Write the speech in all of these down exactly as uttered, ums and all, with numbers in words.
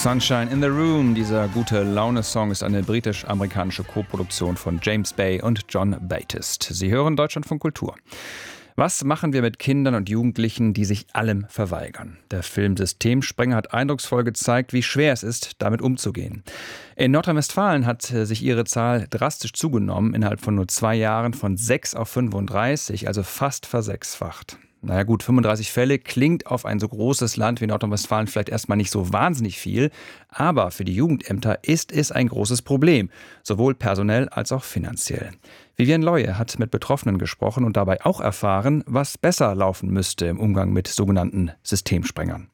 Sunshine in the Room, dieser gute Laune-Song, ist eine britisch-amerikanische Koproduktion von James Bay und John Batiste. Sie hören Deutschlandfunk Kultur. Was machen wir mit Kindern und Jugendlichen, die sich allem verweigern? Der Film Systemsprenger hat eindrucksvoll gezeigt, wie schwer es ist, damit umzugehen. In Nordrhein-Westfalen hat sich ihre Zahl drastisch zugenommen, innerhalb von nur zwei Jahren von sechs auf fünfunddreißig, also fast versechsfacht. Naja gut, fünfunddreißig Fälle klingt auf ein so großes Land wie Nordrhein-Westfalen vielleicht erstmal nicht so wahnsinnig viel, aber für die Jugendämter ist es ein großes Problem, sowohl personell als auch finanziell. Vivian Leue hat mit Betroffenen gesprochen und dabei auch erfahren, was besser laufen müsste im Umgang mit sogenannten Systemsprengern.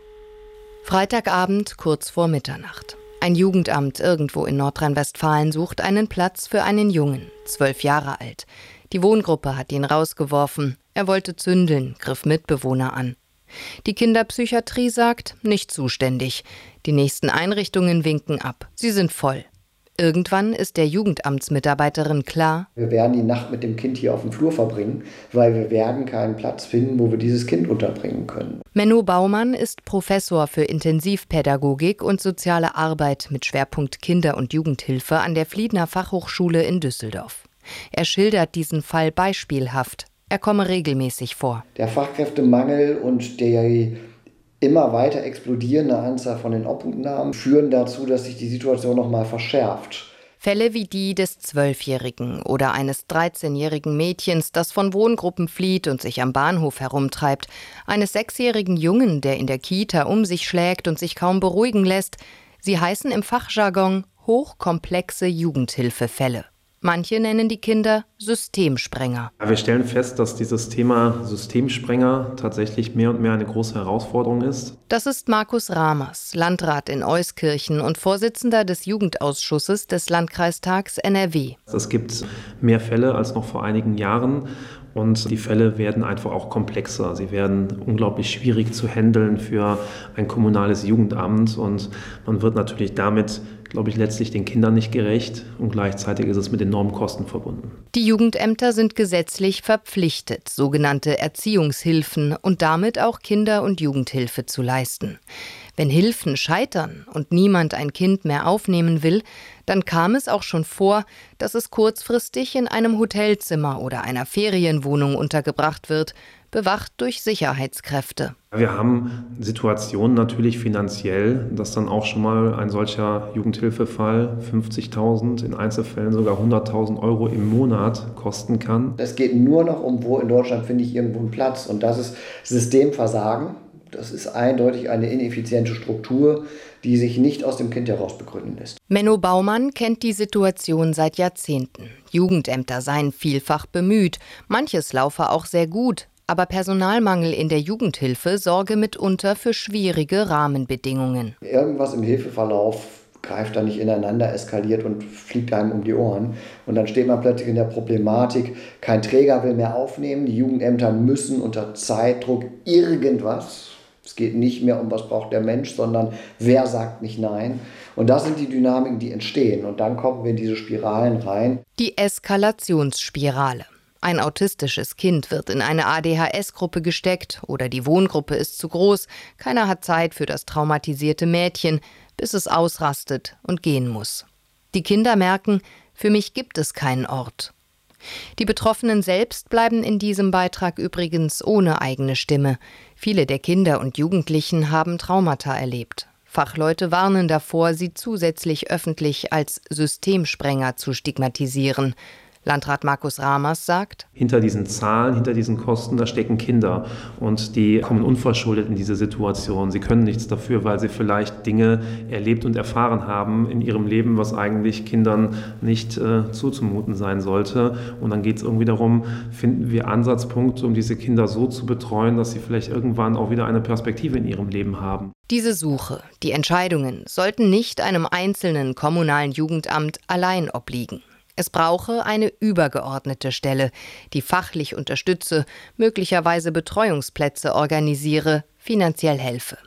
Freitagabend kurz vor Mitternacht. Ein Jugendamt irgendwo in Nordrhein-Westfalen sucht einen Platz für einen Jungen, zwölf Jahre alt. Die Wohngruppe hat ihn rausgeworfen. Er wollte zündeln, griff Mitbewohner an. Die Kinderpsychiatrie sagt, nicht zuständig. Die nächsten Einrichtungen winken ab. Sie sind voll. Irgendwann ist der Jugendamtsmitarbeiterin klar: Wir werden die Nacht mit dem Kind hier auf dem Flur verbringen, weil wir werden keinen Platz finden, wo wir dieses Kind unterbringen können. Menno Baumann ist Professor für Intensivpädagogik und soziale Arbeit mit Schwerpunkt Kinder- und Jugendhilfe an der Fliedner Fachhochschule in Düsseldorf. Er schildert diesen Fall beispielhaft. Er komme regelmäßig vor. Der Fachkräftemangel und der immer weiter explodierende Anzahl von den Obhutnahmen führen dazu, dass sich die Situation noch mal verschärft. Fälle wie die des Zwölfjährigen oder eines dreizehnjährigen Mädchens, das von Wohngruppen flieht und sich am Bahnhof herumtreibt, eines sechsjährigen Jungen, der in der Kita um sich schlägt und sich kaum beruhigen lässt. Sie heißen im Fachjargon hochkomplexe Jugendhilfefälle. Manche nennen die Kinder Systemsprenger. Wir stellen fest, dass dieses Thema Systemsprenger tatsächlich mehr und mehr eine große Herausforderung ist. Das ist Markus Ramers, Landrat in Euskirchen und Vorsitzender des Jugendausschusses des Landkreistags N R W. Es gibt mehr Fälle als noch vor einigen Jahren. Und die Fälle werden einfach auch komplexer. Sie werden unglaublich schwierig zu handeln für ein kommunales Jugendamt. Und man wird natürlich damit, glaube ich, letztlich den Kindern nicht gerecht. Und gleichzeitig ist es mit enormen Kosten verbunden. Die Jugendämter sind gesetzlich verpflichtet, sogenannte Erziehungshilfen und damit auch Kinder- und Jugendhilfe zu leisten. Wenn Hilfen scheitern und niemand ein Kind mehr aufnehmen will, dann kam es auch schon vor, dass es kurzfristig in einem Hotelzimmer oder einer Ferienwohnung untergebracht wird, bewacht durch Sicherheitskräfte. Wir haben Situationen natürlich finanziell, dass dann auch schon mal ein solcher Jugendhilfefall fünfzigtausend, in Einzelfällen sogar hunderttausend Euro im Monat kosten kann. Es geht nur noch um, wo in Deutschland finde ich irgendwo einen Platz. Und das ist Systemversagen. Das ist eindeutig eine ineffiziente Struktur, die sich nicht aus dem Kind heraus begründen lässt. Menno Baumann kennt die Situation seit Jahrzehnten. Jugendämter seien vielfach bemüht. Manches laufe auch sehr gut. Aber Personalmangel in der Jugendhilfe sorge mitunter für schwierige Rahmenbedingungen. Irgendwas im Hilfeverlauf greift da nicht ineinander, eskaliert und fliegt einem um die Ohren. Und dann steht man plötzlich in der Problematik, kein Träger will mehr aufnehmen, die Jugendämter müssen unter Zeitdruck irgendwas. Es geht nicht mehr um, was braucht der Mensch, sondern wer sagt nicht nein. Und das sind die Dynamiken, die entstehen. Und dann kommen wir in diese Spiralen rein. Die Eskalationsspirale. Ein autistisches Kind wird in eine A D H S-Gruppe gesteckt oder die Wohngruppe ist zu groß. Keiner hat Zeit für das traumatisierte Mädchen, bis es ausrastet und gehen muss. Die Kinder merken, für mich gibt es keinen Ort. Die Betroffenen selbst bleiben in diesem Beitrag übrigens ohne eigene Stimme. Viele der Kinder und Jugendlichen haben Traumata erlebt. Fachleute warnen davor, sie zusätzlich öffentlich als Systemsprenger zu stigmatisieren. Landrat Markus Ramers sagt: Hinter diesen Zahlen, hinter diesen Kosten, da stecken Kinder und die kommen unverschuldet in diese Situation. Sie können nichts dafür, weil sie vielleicht Dinge erlebt und erfahren haben in ihrem Leben, was eigentlich Kindern nicht äh, zuzumuten sein sollte. Und dann geht es irgendwie darum, finden wir Ansatzpunkte, um diese Kinder so zu betreuen, dass sie vielleicht irgendwann auch wieder eine Perspektive in ihrem Leben haben. Diese Suche, die Entscheidungen sollten nicht einem einzelnen kommunalen Jugendamt allein obliegen. Es brauche eine übergeordnete Stelle, die fachlich unterstütze, möglicherweise Betreuungsplätze organisiere, finanziell helfe.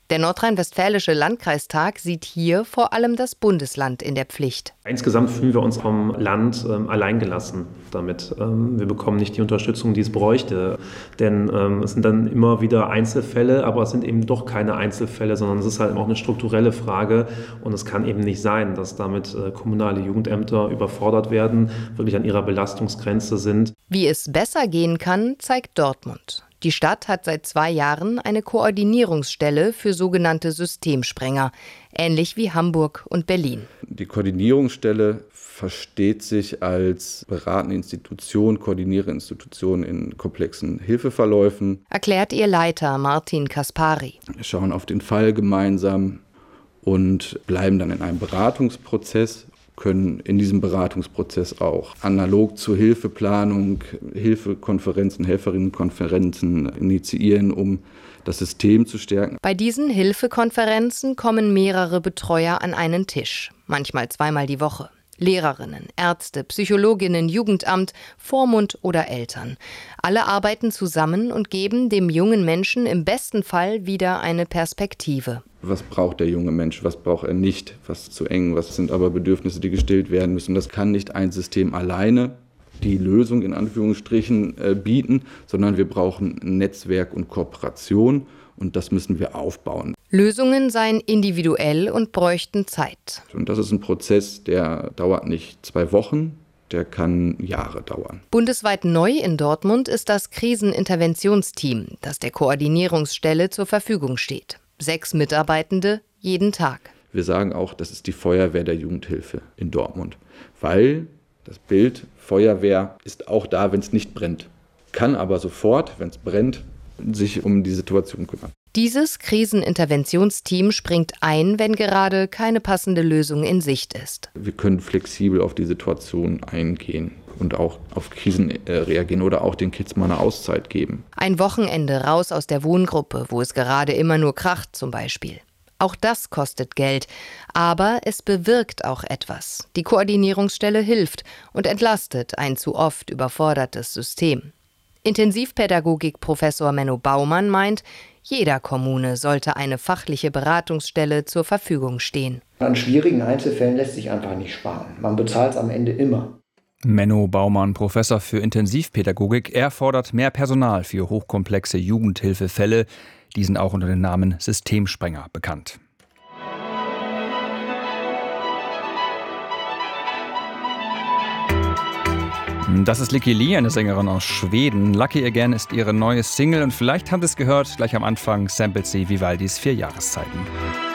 Der nordrhein-westfälische Landkreistag sieht hier vor allem das Bundesland in der Pflicht. Insgesamt fühlen wir uns vom Land ähm, alleingelassen damit. Ähm, wir bekommen nicht die Unterstützung, die es bräuchte. Denn ähm, es sind dann immer wieder Einzelfälle, aber es sind eben doch keine Einzelfälle, sondern es ist halt auch eine strukturelle Frage. Und es kann eben nicht sein, dass damit äh, kommunale Jugendämter überfordert werden, wirklich an ihrer Belastungsgrenze sind. Wie es besser gehen kann, zeigt Dortmund. Die Stadt hat seit zwei Jahren eine Koordinierungsstelle für sogenannte Systemsprenger, ähnlich wie Hamburg und Berlin. Die Koordinierungsstelle versteht sich als beratende Institution, koordinierende Institution in komplexen Hilfeverläufen. Erklärt ihr Leiter Martin Kaspari. Wir schauen auf den Fall gemeinsam und bleiben dann in einem Beratungsprozess, können in diesem Beratungsprozess auch analog zur Hilfeplanung, Hilfekonferenzen, Helferinnenkonferenzen initiieren, um das System zu stärken. Bei diesen Hilfekonferenzen kommen mehrere Betreuer an einen Tisch, manchmal zweimal die Woche. Lehrerinnen, Ärzte, Psychologinnen, Jugendamt, Vormund oder Eltern. Alle arbeiten zusammen und geben dem jungen Menschen im besten Fall wieder eine Perspektive. Was braucht der junge Mensch, was braucht er nicht, was ist zu eng, was sind aber Bedürfnisse, die gestillt werden müssen. Das kann nicht ein System alleine die Lösung in Anführungsstrichen äh, bieten, sondern wir brauchen Netzwerk und Kooperation und das müssen wir aufbauen. Lösungen seien individuell und bräuchten Zeit. Und das ist ein Prozess, der dauert nicht zwei Wochen, der kann Jahre dauern. Bundesweit neu in Dortmund ist das Kriseninterventionsteam, das der Koordinierungsstelle zur Verfügung steht. Sechs Mitarbeitende jeden Tag. Wir sagen auch, das ist die Feuerwehr der Jugendhilfe in Dortmund, weil das Bild Feuerwehr ist auch da, wenn es nicht brennt, kann aber sofort, wenn es brennt, sich um die Situation kümmern. Dieses Kriseninterventionsteam springt ein, wenn gerade keine passende Lösung in Sicht ist. Wir können flexibel auf die Situation eingehen und auch auf Krisen äh, reagieren oder auch den Kids mal eine Auszeit geben. Ein Wochenende raus aus der Wohngruppe, wo es gerade immer nur kracht zum Beispiel. Auch das kostet Geld, aber es bewirkt auch etwas. Die Koordinierungsstelle hilft und entlastet ein zu oft überfordertes System. Intensivpädagogik-Professor Menno Baumann meint, jeder Kommune sollte eine fachliche Beratungsstelle zur Verfügung stehen. An schwierigen Einzelfällen lässt sich einfach nicht sparen. Man bezahlt es am Ende immer. Menno Baumann, Professor für Intensivpädagogik. Er fordert mehr Personal für hochkomplexe Jugendhilfefälle. Die sind auch unter dem Namen Systemsprenger bekannt. Das ist Lykke Li, eine Sängerin aus Schweden. Lucky Again ist ihre neue Single und vielleicht habt ihr es gehört, gleich am Anfang samplet sie Vivaldis Vier Jahreszeiten.